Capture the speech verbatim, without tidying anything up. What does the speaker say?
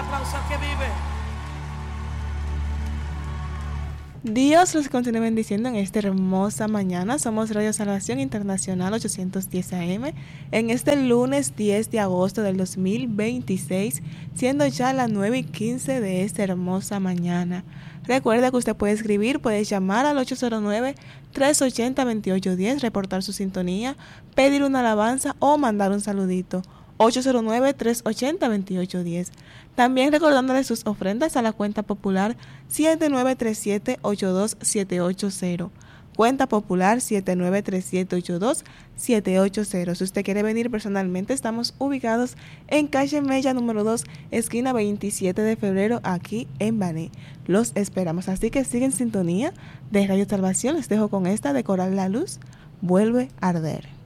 aplauso al que vive. Dios los continúe bendiciendo en esta hermosa mañana. Somos Radio Salvación Internacional ochocientos diez A M en este lunes diez de agosto del dos mil veintiséis, siendo ya las nueve y quince de esta hermosa mañana. Recuerda que usted puede escribir, puede llamar al ocho cero nueve, tres ocho cero, dos ocho uno cero, reportar su sintonía, pedir una alabanza o mandar un saludito. ocho cero nueve, tres ocho cero, dos ocho uno cero. También recordándole sus ofrendas a la cuenta popular siete nueve tres siete, ocho dos siete ocho cero. Cuenta popular siete nueve tres siete, ocho dos siete ocho cero. Si usted quiere venir personalmente, estamos ubicados en calle Mella número dos, esquina veintisiete de febrero, aquí en Baní. Los esperamos, así que sigue en sintonía de Radio Salvación. Les dejo con esta de Coral La Luz, Vuelve a Arder.